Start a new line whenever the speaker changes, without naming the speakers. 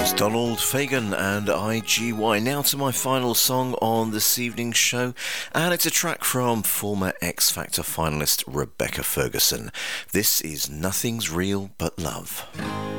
Donald Fagen and IGY. Now to my final song on this evening's show, and it's a track from former X Factor finalist Rebecca Ferguson. This is Nothing's Real But Love.